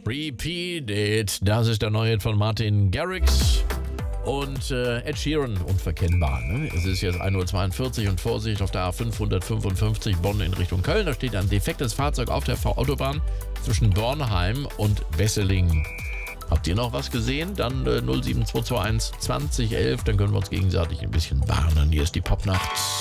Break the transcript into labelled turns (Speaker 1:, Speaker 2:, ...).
Speaker 1: Repeat It. Das ist der neue Hit von Garrix und Ed Sheeran, unverkennbar. Ne? Es ist jetzt 1:42 Uhr und Vorsicht auf der A555 Bonn in Richtung Köln. Da steht ein defektes Fahrzeug auf der Autobahn zwischen Bornheim und Wesseling. Habt ihr noch was gesehen? Dann 07221 2011, dann können wir uns gegenseitig ein bisschen warnen. Hier ist die Popnacht.